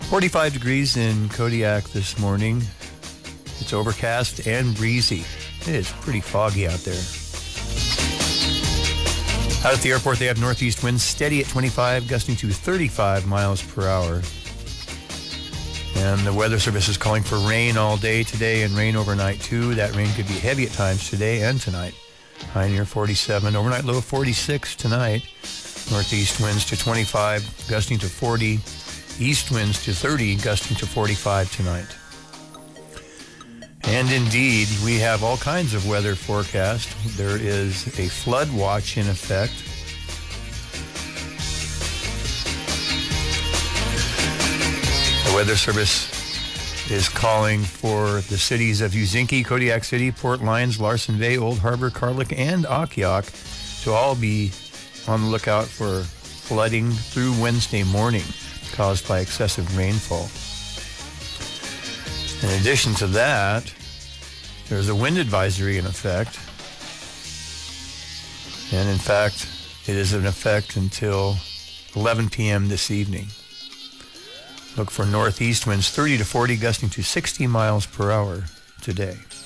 45 degrees in Kodiak this morning. It's overcast and breezy. It is pretty foggy out there. Out at the airport, they have northeast winds steady at 25, gusting to 35 miles per hour. And the Weather Service is calling for rain all day today and rain overnight, too. That rain could be heavy at times today and tonight. High near 47. Overnight low of 46 tonight. Northeast winds to 25, gusting to 40. East winds to 30, gusting to 45 tonight. And indeed, we have all kinds of weather forecast. There is a flood watch in effect. The Weather Service is calling for the cities of Uzinki, Kodiak City, Port Lions, Larsen Bay, Old Harbor, Carlick, and Akiak to all be on the lookout for flooding through Wednesday morning caused by excessive rainfall. In addition to that, there's a wind advisory in effect. And in fact, it is in effect until 11 p.m. this evening. Look for northeast winds 30 to 40, gusting to 60 miles per hour today.